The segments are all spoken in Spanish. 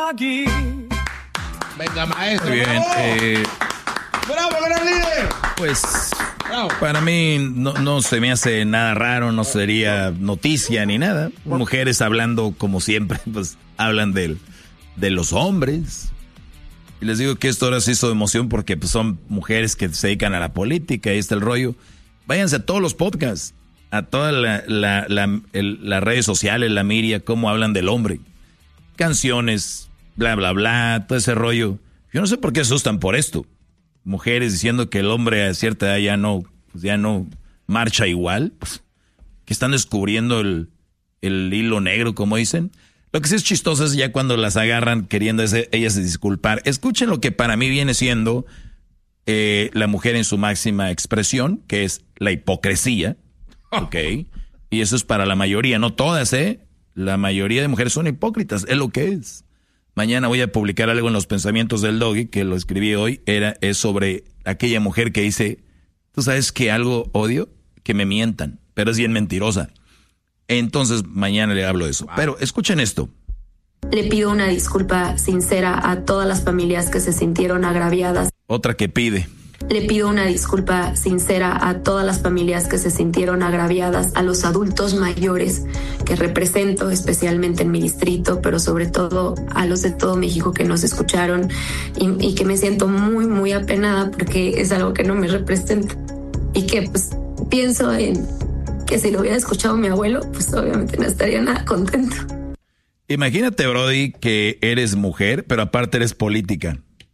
Doggy. Venga, maestro. Muy bien. ¡Bravo, gran líder! Pues para mí no se me hace nada raro, no sería noticia ni nada. Mujeres hablando como siempre, pues hablan de los hombres. Y les digo que esto ahora se hizo de emoción porque pues, son mujeres que se dedican a la política, ahí está el rollo. Váyanse a todos los podcasts, a todas las redes sociales, la Miria, cómo hablan del hombre. Canciones, bla, bla, bla, todo ese rollo. Yo no sé por qué se asustan por esto. Mujeres diciendo que el hombre a cierta edad ya no marcha igual, pues, que están descubriendo el hilo negro, como dicen. Lo que sí es chistoso es ya cuando las agarran queriendo ellas disculpar. Escuchen lo que para mí viene siendo la mujer en su máxima expresión, que es la hipocresía, ¿ok? Y eso es para la mayoría, no todas, La mayoría de mujeres son hipócritas, es lo que es. Mañana voy a publicar algo en los pensamientos del Doggy, que lo escribí hoy, es sobre aquella mujer que dice, ¿tú sabes que algo odio? Que me mientan, pero es bien mentirosa. Entonces mañana le hablo de eso. Wow. Pero escuchen esto. Le pido una disculpa sincera a todas las familias que se sintieron agraviadas. Otra que pide. Le pido una disculpa sincera a todas las familias que se sintieron agraviadas, a los adultos mayores que represento especialmente en mi distrito, pero sobre todo a los de todo México que nos escucharon y que me siento muy, muy apenada porque es algo que no me representa y que pues pienso en que si lo hubiera escuchado mi abuelo, pues obviamente no estaría nada contento. Imagínate, Brody, que eres mujer, pero aparte eres política.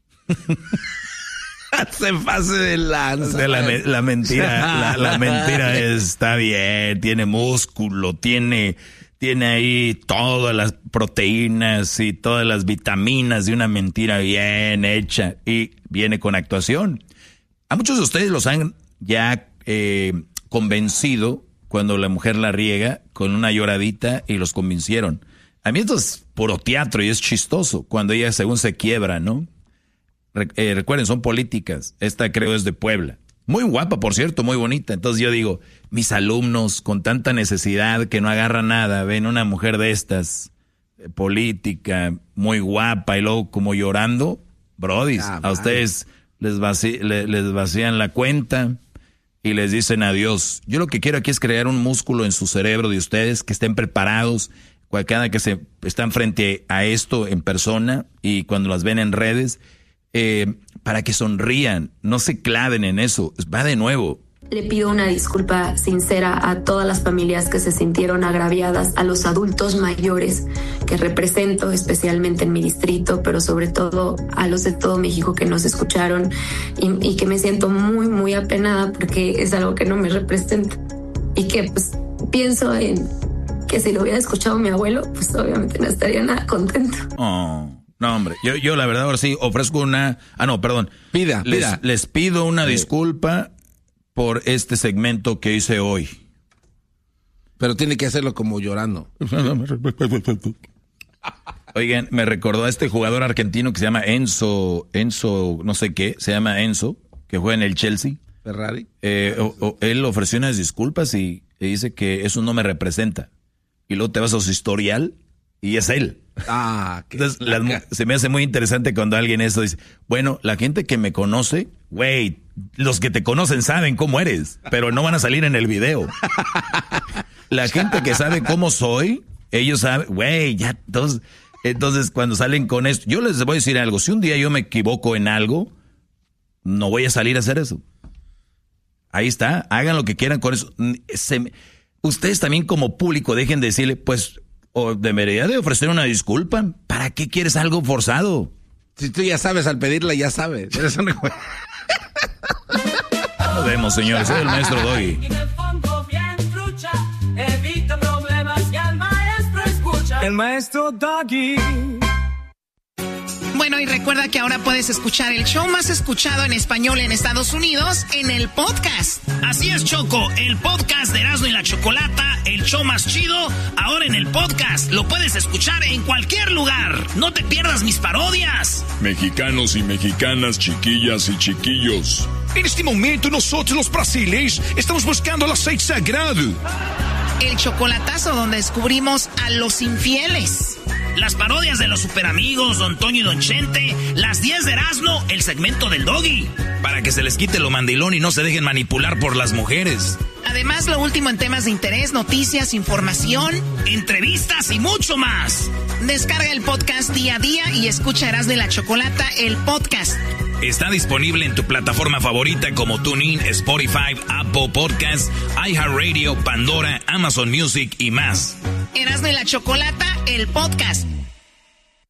Se pase de lanza. La mentira, la mentira está bien, tiene músculo, tiene ahí todas las proteínas y todas las vitaminas de una mentira bien hecha y viene con actuación. A muchos de ustedes los han ya convencido cuando la mujer la riega con una lloradita y los convencieron. A mí esto es puro teatro y es chistoso cuando ella según se quiebra, ¿no? Recuerden, son políticas. Esta creo es de Puebla. Muy guapa, por cierto, muy bonita. Entonces yo digo, mis alumnos con tanta necesidad que no agarran nada, ven una mujer de estas, política, muy guapa y luego como llorando, brodis, a ustedes les vacían la cuenta y les dicen adiós. Yo lo que quiero aquí es crear un músculo en su cerebro de ustedes que estén preparados cada que se están frente a esto en persona y cuando las ven en redes, para que sonrían, no se claven en eso, va de nuevo. Le pido una disculpa sincera a todas las familias que se sintieron agraviadas, a los adultos mayores que represento especialmente en mi distrito, pero sobre todo a los de todo México que nos escucharon y que me siento muy, muy apenada porque es algo que no me representa y que pues pienso en que si lo hubiera escuchado mi abuelo, pues obviamente no estaría nada contento. Oh. No, hombre, yo la verdad ahora sí ofrezco una... Pida. Les pido una disculpa por este segmento que hice hoy. Pero tiene que hacerlo como llorando. Oigan, me recordó a este jugador argentino que se llama Enzo, no sé qué, se llama Enzo, que juega en el Chelsea. Ferrari. Él ofreció unas disculpas y dice que eso no me representa. Y luego te vas a su historial y es él. Entonces, se me hace muy interesante cuando alguien eso dice, bueno, la gente que me conoce, güey, los que te conocen saben cómo eres, pero no van a salir en el video. La gente que sabe cómo soy, ellos saben, güey, ya, entonces cuando salen con esto, yo les voy a decir algo, si un día yo me equivoco en algo, no voy a salir a hacer eso. Ahí está, hagan lo que quieran con eso. Ustedes también como público dejen de decirle, pues, o debería de ofrecer una disculpa. ¿Para qué quieres algo forzado? Si tú ya sabes, al pedirla ya sabes. Eres un... Nos vemos, señores. Soy el maestro Doggy. El maestro Doggy. Bueno, y recuerda que ahora puedes escuchar el show más escuchado en español en Estados Unidos en el podcast. Así es, Choco, el podcast de Erasmo y la Chocolata, el show más chido, ahora en el podcast. Lo puedes escuchar en cualquier lugar. No te pierdas mis parodias. Mexicanos y mexicanas, chiquillas y chiquillos. En este momento nosotros los brasileños estamos buscando el aceite sagrado. El chocolatazo donde descubrimos a los infieles. las parodias de los Superamigos, Don Toño y Don Chente, las 10 de Erasmo, el segmento del Doggy. Para que se les quite lo mandilón y no se dejen manipular por las mujeres. Además, lo último en temas de interés, noticias, información, entrevistas y mucho más. Descarga el podcast día a día y escucha Erasmo y la Chocolata, el podcast. Está disponible en tu plataforma favorita como TuneIn, Spotify, Apple Podcasts, iHeartRadio, Pandora, Amazon Music y más. Erasmo y la Chocolata, el podcast.